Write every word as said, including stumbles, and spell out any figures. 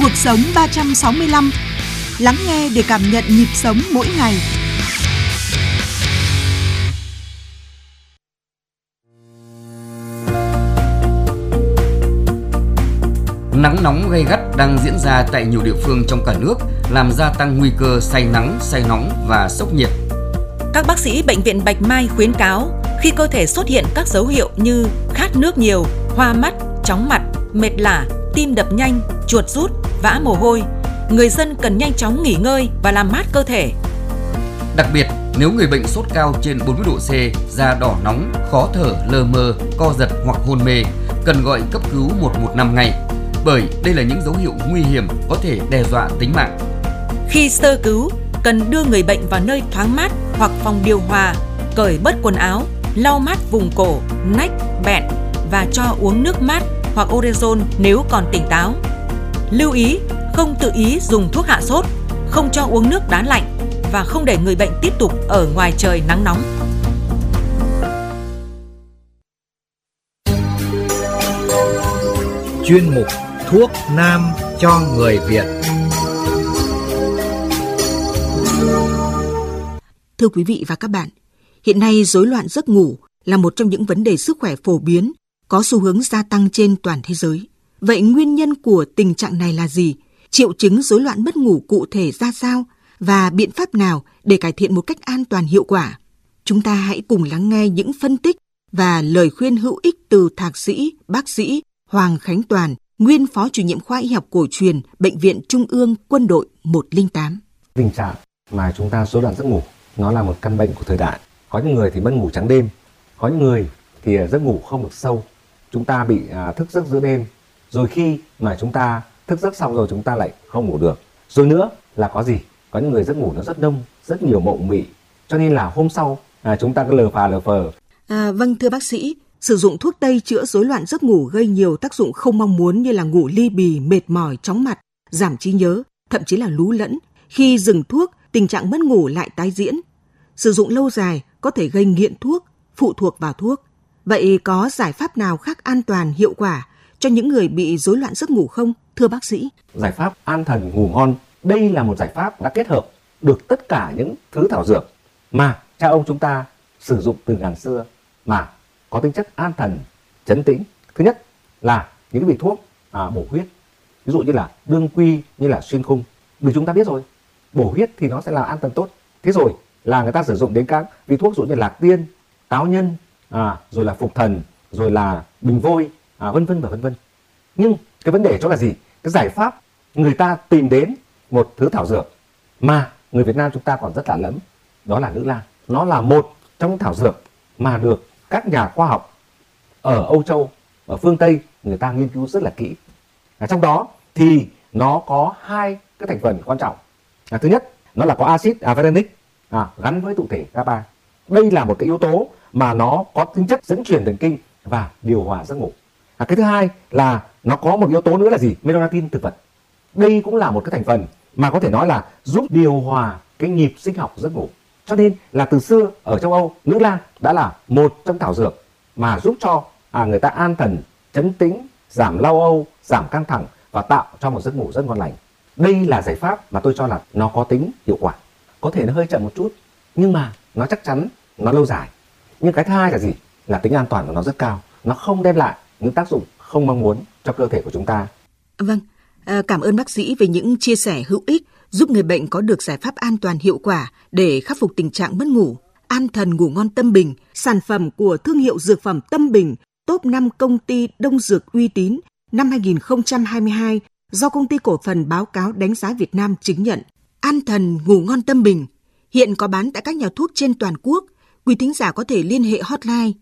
Cuộc sống ba trăm sáu mươi lăm. Lắng nghe để cảm nhận nhịp sống mỗi ngày. Nắng nóng gay gắt đang diễn ra tại nhiều địa phương trong cả nước, làm gia tăng nguy cơ say nắng, say nóng và sốc nhiệt. Các bác sĩ Bệnh viện Bạch Mai khuyến cáo khi cơ thể xuất hiện các dấu hiệu như khát nước nhiều, hoa mắt, chóng mặt, mệt lả, tim đập nhanh, chuột rút, vã mồ hôi, người dân cần nhanh chóng nghỉ ngơi và làm mát cơ thể. Đặc biệt, nếu người bệnh sốt cao trên bốn mươi độ C, da đỏ nóng, khó thở, lờ mờ, co giật hoặc hôn mê, cần gọi cấp cứu một một năm ngay, bởi đây là những dấu hiệu nguy hiểm có thể đe dọa tính mạng. Khi sơ cứu, cần đưa người bệnh vào nơi thoáng mát hoặc phòng điều hòa, cởi bớt quần áo, lau mát vùng cổ, nách, bẹn và cho uống nước mát hoặc orezon nếu còn tỉnh táo. Lưu ý, không tự ý dùng thuốc hạ sốt, không cho uống nước đá lạnh và không để người bệnh tiếp tục ở ngoài trời nắng nóng. Chuyên mục Thuốc Nam cho người Việt. Thưa quý vị và các bạn, hiện nay rối loạn giấc ngủ là một trong những vấn đề sức khỏe phổ biến, có xu hướng gia tăng trên toàn thế giới. Vậy nguyên nhân của tình trạng này là gì? Triệu chứng rối loạn mất ngủ cụ thể ra sao? Và biện pháp nào để cải thiện một cách an toàn hiệu quả? Chúng ta hãy cùng lắng nghe những phân tích và lời khuyên hữu ích từ Thạc sĩ, Bác sĩ Hoàng Khánh Toàn, nguyên Phó Chủ nhiệm Khoa Y học cổ truyền, Bệnh viện Trung ương Quân đội một không tám. Tình trạng mà chúng ta rối loạn giấc ngủ, nó là một căn bệnh của thời đại. Có những người thì mất ngủ trắng đêm, có những người thì giấc ngủ không được sâu. Chúng ta bị à, thức giấc giữa đêm, rồi khi mà chúng ta thức giấc xong rồi chúng ta lại không ngủ được. Rồi nữa là có gì? Có những người giấc ngủ nó rất đông, rất nhiều mộng mị, cho nên là hôm sau à, chúng ta cứ lờ phà lờ phờ. À, vâng thưa bác sĩ, sử dụng thuốc tây chữa rối loạn giấc ngủ gây nhiều tác dụng không mong muốn như là ngủ ly bì, mệt mỏi, chóng mặt, giảm trí nhớ, thậm chí là lú lẫn. Khi dừng thuốc, tình trạng mất ngủ lại tái diễn. Sử dụng lâu dài có thể gây nghiện thuốc, phụ thuộc vào thuốc. Vậy có giải pháp nào khác an toàn, hiệu quả cho những người bị rối loạn giấc ngủ không, thưa bác sĩ? Giải pháp an thần ngủ ngon, đây là một giải pháp đã kết hợp được tất cả những thứ thảo dược mà cha ông chúng ta sử dụng từ ngàn xưa mà có tính chất an thần, trấn tĩnh. Thứ nhất là những vị thuốc à, bổ huyết, ví dụ như là đương quy, như là xuyên khung. Vì chúng ta biết rồi, bổ huyết thì nó sẽ là an thần tốt. Thế rồi là người ta sử dụng đến các vị thuốc ví dụ như lạc tiên, táo nhân, à, rồi là phục thần, rồi là bình vôi, à, vân vân và vân vân. Nhưng cái vấn đề chỗ là gì? Cái giải pháp người ta tìm đến một thứ thảo dược mà người Việt Nam chúng ta còn rất lạ lẫm, đó là nữ lang. Nó là một trong những thảo dược mà được các nhà khoa học ở Âu Châu, ở phương Tây người ta nghiên cứu rất là kỹ. À, trong đó thì nó có hai cái thành phần quan trọng. À, thứ nhất, nó là có axit avalenic à, gắn với tụ thể G A B A. Đây là một cái yếu tố mà nó có tính chất dẫn truyền thần kinh và điều hòa giấc ngủ. À, cái thứ hai là nó có một yếu tố nữa là gì? Melatonin thực vật. Đây cũng là một cái thành phần mà có thể nói là giúp điều hòa cái nhịp sinh học giấc ngủ. Cho nên là từ xưa ở châu Âu, nữ lang đã là một trong thảo dược mà giúp cho à, người ta an thần, trấn tĩnh, giảm lo âu, giảm căng thẳng và tạo cho một giấc ngủ rất ngon lành. Đây là giải pháp mà tôi cho là nó có tính hiệu quả. Có thể nó hơi chậm một chút, nhưng mà nó chắc chắn, nó lâu dài. Nhưng cái thứ hai là gì? Là tính an toàn của nó rất cao. Nó không đem lại những tác dụng không mong muốn cho cơ thể của chúng ta. Vâng, à, cảm ơn bác sĩ về những chia sẻ hữu ích giúp người bệnh có được giải pháp an toàn hiệu quả để khắc phục tình trạng mất ngủ. An thần ngủ ngon Tâm Bình, sản phẩm của thương hiệu dược phẩm Tâm Bình, top năm công ty đông dược uy tín năm hai không hai hai do Công ty Cổ phần Báo cáo Đánh giá Việt Nam chứng nhận. An thần ngủ ngon Tâm Bình hiện có bán tại các nhà thuốc trên toàn quốc. Quý thính giả có thể liên hệ hotline